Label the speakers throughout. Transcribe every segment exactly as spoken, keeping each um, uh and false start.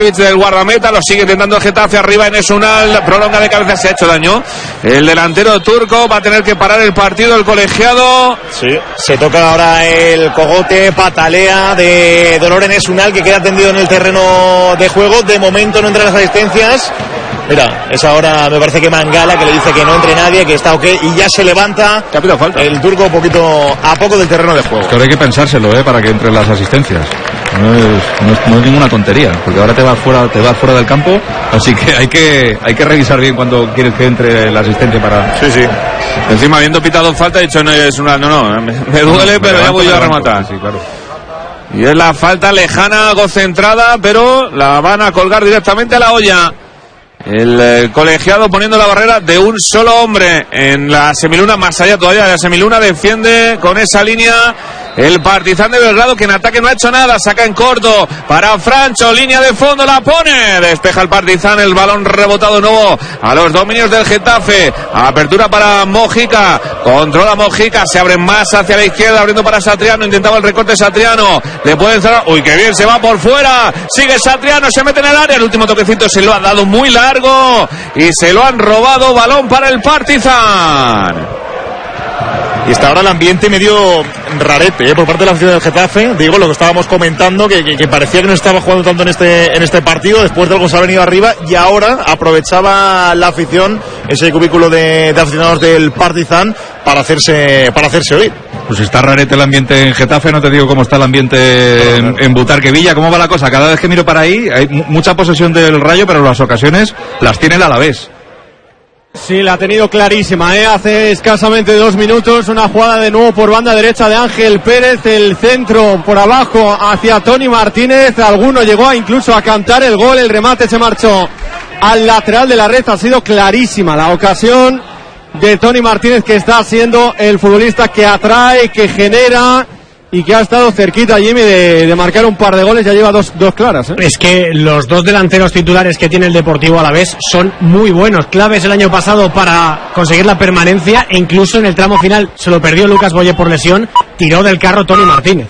Speaker 1: del guardameta, lo sigue intentando el Getafe arriba en Esunal, prolonga de cabeza, se ha hecho daño el delantero turco, va a tener que parar el partido el colegiado.
Speaker 2: Sí, se toca ahora el cogote, patalea de dolor en Esunal, que queda tendido en el terreno de juego. De momento no entran las asistencias. Mira, es ahora, me parece que Mangala, que le dice que no entre nadie, que está ok, y ya se levanta
Speaker 1: falta.
Speaker 2: el turco poquito a poco del terreno de juego.
Speaker 3: Pero hay que pensárselo, ¿eh? Para que entren las asistencias. No es, no es, no es ninguna tontería, porque ahora te vas fuera, te vas fuera del campo, así que hay que hay que revisar bien cuando quieres que entre la asistencia para.
Speaker 1: Sí, sí. Encima, habiendo pitado falta, he dicho no es una, no, no, me, me duele, no, pero ya voy yo a rematar.
Speaker 3: Sí, claro.
Speaker 1: Y es la falta lejana, algo centrada, pero la van a colgar directamente a la olla. El eh, colegiado poniendo la barrera de un solo hombre en la semiluna, más allá todavía de la semiluna, defiende con esa línea el Partizan de Belgrado, que en ataque no ha hecho nada, saca en corto para Francho, línea de fondo, la pone, despeja el Partizan, el balón rebotado de nuevo a los dominios del Getafe, apertura para Mojica, controla Mojica, se abre más hacia la izquierda, abriendo para Satriano, intentaba el recorte Satriano, le puede entrar, uy, qué bien, se va por fuera, sigue Satriano, se mete en el área, el último toquecito se lo ha dado muy largo y se lo han robado, balón para el Partizan.
Speaker 2: Y está ahora el ambiente medio rarete, ¿eh? Por parte de la afición del Getafe. Digo, lo que estábamos comentando, que, que, que parecía que no estaba jugando tanto en este en este partido. Después de algo se ha venido arriba y ahora aprovechaba la afición, ese cubículo de, de aficionados del Partizan, para hacerse para hacerse oír.
Speaker 3: Pues está rarete el ambiente en Getafe, no te digo cómo está el ambiente en, en Butarque Villa. ¿Cómo va la cosa? Cada vez que miro para ahí hay mucha posesión del Rayo, pero las ocasiones las tiene el Alavés.
Speaker 4: Sí, la ha tenido clarísima, ¿eh? Hace escasamente dos minutos, una jugada de nuevo por banda derecha de Ángel Pérez, el centro por abajo hacia Tony Martínez, alguno llegó incluso a cantar el gol, el remate se marchó al lateral de la red, ha sido clarísima la ocasión de Tony Martínez, que está siendo el futbolista que atrae, que genera y que ha estado cerquita, Jimmy, de, de marcar un par de goles. Ya lleva dos, dos claras, ¿eh?
Speaker 5: Es que los dos delanteros titulares que tiene el Deportivo Alavés son muy buenos, claves el año pasado para conseguir la permanencia, e incluso en el tramo final se lo perdió Lucas Boye por lesión, tiró del carro Tony Martínez.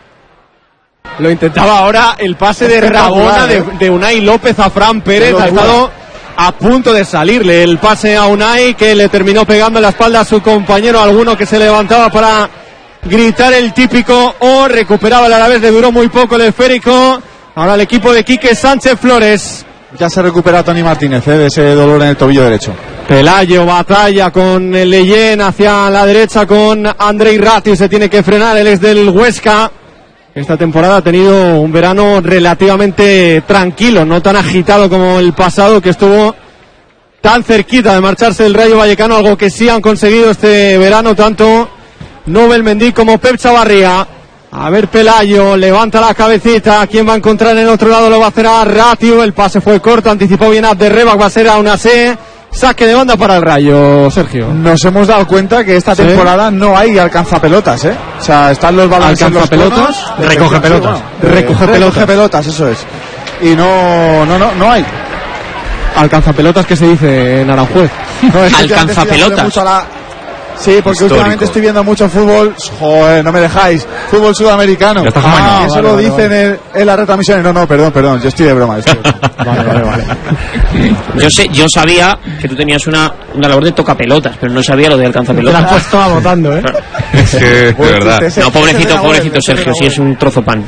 Speaker 4: Lo intentaba ahora el pase de Rabona de, de Unai López a Fran Pérez, ha estado a punto de salirle el pase a Unai, que le terminó pegando en la espalda a su compañero, alguno que se levantaba para gritar el típico O, recuperaba el Alavés, le duró muy poco el esférico. Ahora el equipo de Quique Sánchez Flores.
Speaker 6: Ya se recupera Tony Martínez, ¿eh? De ese dolor en el tobillo derecho.
Speaker 4: Pelayo batalla con el Leyen hacia la derecha con Andrei Ratti, se tiene que frenar, él es del Huesca. Esta temporada ha tenido un verano relativamente tranquilo, no tan agitado como el pasado, que estuvo tan cerquita de marcharse del Rayo Vallecano, algo que sí han conseguido este verano tanto Nobel Mendy como Pep Chavarría. A ver, Pelayo levanta la cabecita, ¿quién va a encontrar en otro lado? Lo va a hacer a Ratio, el pase fue corto, anticipó bien Abderreba, va a ser a una C, saque de banda para el Rayo, Sergio.
Speaker 6: Nos hemos dado cuenta que esta temporada ¿Sí? no hay alcanzapelotas, ¿eh? O sea, están los balones en los pelotas,
Speaker 5: recoge pelotas,
Speaker 6: de, recoge pelotas, recoge pelotas, eso es. Y no, no, no, no hay.
Speaker 4: Alcanzapelotas, ¿qué se dice en Aranjuez?
Speaker 6: No, es
Speaker 5: Alcanzapelotas.
Speaker 6: Sí, porque histórico. Últimamente estoy viendo mucho fútbol, joder, no me dejáis, fútbol sudamericano.
Speaker 3: Ya está
Speaker 6: ah,
Speaker 3: ah,
Speaker 6: eso
Speaker 3: vale,
Speaker 6: lo
Speaker 3: vale,
Speaker 6: dicen
Speaker 3: vale.
Speaker 6: En, en las retransmisiones. No, no, perdón, perdón, yo estoy de broma. Estoy de broma. Vale, vale, vale.
Speaker 7: Yo sé, yo sabía que tú tenías una, una labor de tocapelotas, pero no sabía lo de alcanzapelotas.
Speaker 5: Te la has puesto a votando, ¿eh?
Speaker 3: Es que, de verdad.
Speaker 7: No, pobrecito, pobrecito Sergio, sí es un trozo pan.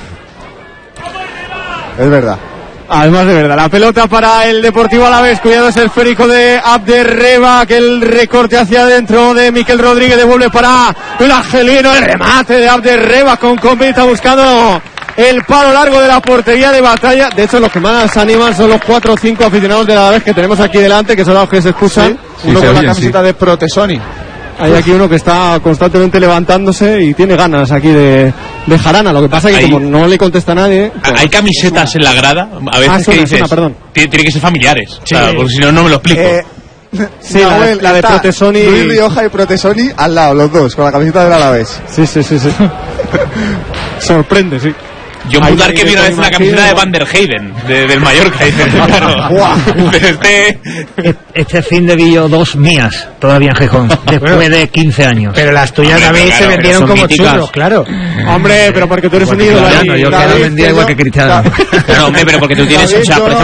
Speaker 6: Es verdad.
Speaker 4: Además de verdad, la pelota para el Deportivo Alavés, cuidado ese esférico de Abderreba, que el recorte hacia adentro de Miquel Rodríguez, devuelve para el angelino, el remate de Abderreba con Compita buscando el palo largo de la portería de Batalla. De hecho, los que más animan son los cuatro o cinco aficionados del Alavés que tenemos aquí delante, que son los que se excusan.
Speaker 6: Sí, uno sí, con la camiseta sí. de Protesoni.
Speaker 4: Hay aquí uno que está constantemente levantándose y tiene ganas aquí de, de jarana. Lo que pasa es que hay, como no le contesta a nadie...
Speaker 8: Pues, hay camisetas en la grada, a veces ah, que dices... Una, perdón. Tiene, tiene que ser familiares, sí. O sea, porque si no, no me lo explico. Eh,
Speaker 4: sí, la, la, la de Protesoni...
Speaker 6: Luis Rioja y Protesoni al lado, los dos, con la camiseta del Alavés.
Speaker 4: Sí, sí, sí, sí. Sorprende, sí.
Speaker 8: Yo en Butarque vi una vez una camiseta de Van der Heyden, de, del Mallorca. Y dices, claro, este...
Speaker 9: este fin de vi yo dos mías, todavía en Gijón, después de quince años.
Speaker 5: Pero las tuyas, David, claro, se vendieron como míticas. Churros, claro.
Speaker 4: Hombre, pero porque tú eres un ídolo.
Speaker 9: Yo que las vendía igual que Cristiano.
Speaker 7: Claro, hombre, pero porque tú tienes, o sea, por ejemplo,